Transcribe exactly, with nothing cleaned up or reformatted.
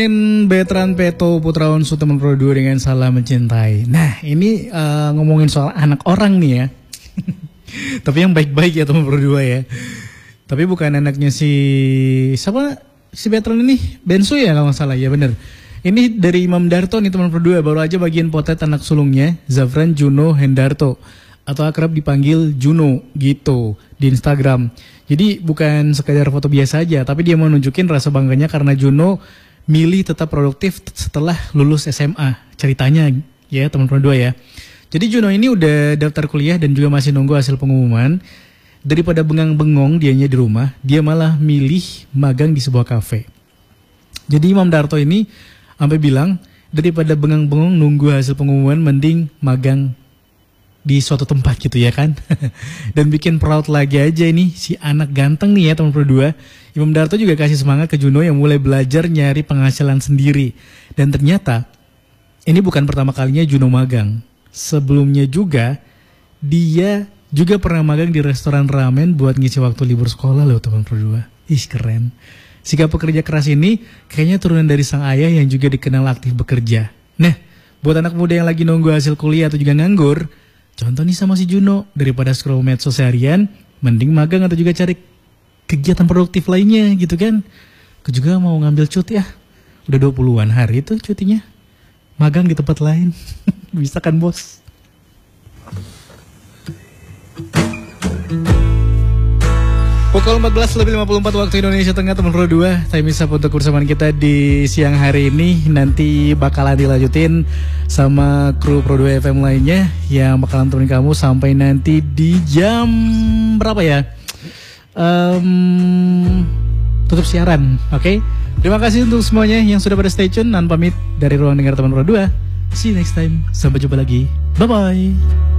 Betran Peto Putra Onsu teman Pro dua dengan Salah Mencintai. Nah ini uh, ngomongin soal anak orang nih ya. Tapi yang baik-baik ya teman Pro dua ya. Tapi bukan anaknya si siapa si Betran ini, Bensu ya kalau nggak salah ya, bener. Ini dari Imam Darto nih teman Pro dua, baru aja bagian potret anak sulungnya Zafran Juno Hendarto atau akrab dipanggil Juno gitu di Instagram. Jadi bukan sekadar foto biasa aja, tapi dia mau nunjukin rasa bangganya karena Juno milih tetap produktif setelah lulus S M A. Ceritanya ya teman-teman dua ya. Jadi Juno ini udah daftar kuliah dan juga masih nunggu hasil pengumuman. Daripada bengang-bengong dianya di rumah, dia malah milih magang di sebuah kafe. Jadi Imam Darto ini sampai bilang, daripada bengang-bengong nunggu hasil pengumuman, mending magang di suatu tempat gitu ya kan. Dan bikin proud lagi aja ini si anak ganteng nih ya teman-teman dua. Imam Darto juga kasih semangat ke Juno yang mulai belajar nyari penghasilan sendiri. Dan ternyata ini bukan pertama kalinya Juno magang. Sebelumnya juga dia juga pernah magang di restoran ramen buat ngisi waktu libur sekolah loh teman-teman dua. Ih keren. Sikap pekerja keras ini kayaknya turunan dari sang ayah yang juga dikenal aktif bekerja. Nah, buat anak muda yang lagi nunggu hasil kuliah atau juga nganggur, contoh nih sama si Juno, daripada scroll medsos seharian, mending magang atau juga cari kegiatan produktif lainnya gitu kan. Aku juga mau ngambil cuti ya. Udah dua puluhan hari itu cutinya. Magang di tempat lain. Bisa kan bos? Pukul empat belas lebih lima puluh empat waktu Indonesia Tengah teman Pro dua. Time is up untuk kebersamaan kita di siang hari ini. Nanti bakalan dilanjutin sama kru Pro dua F M lainnya yang bakalan temenin kamu sampai nanti di jam berapa ya? Um, tutup siaran, oke? Okay? Terima kasih untuk semuanya yang sudah pada stay tune. Dan pamit dari ruang dengar teman Pro dua. See you next time. Sampai jumpa lagi. Bye bye.